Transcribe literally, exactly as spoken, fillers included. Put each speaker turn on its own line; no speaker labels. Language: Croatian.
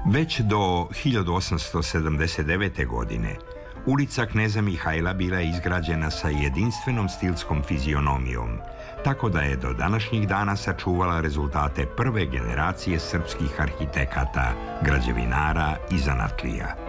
Već do hiljadu osamsto sedamdeset devete. godine ulica Kneza Mihajla bila je izgrađena sa jedinstvenom stilskom fizionomijom, tako da je do današnjih dana sačuvala rezultate prve generacije srpskih arhitekata, građevinara i zanatlija.